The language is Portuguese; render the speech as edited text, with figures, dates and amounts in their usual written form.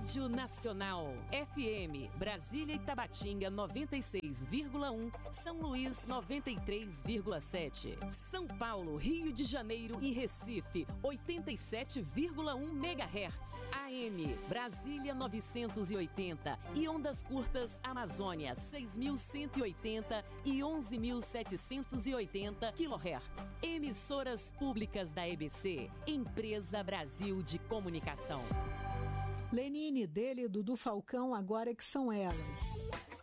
Rádio Nacional. FM, Brasília e Tabatinga 96,1, São Luís 93,7, São Paulo, Rio de Janeiro e Recife 87,1 MHz. AM, Brasília 980 e ondas curtas Amazônia 6.180 e 11.780 kHz. Emissoras públicas da EBC, Empresa Brasil de Comunicação. Lenine, dele e Dudu Falcão, agora que são elas.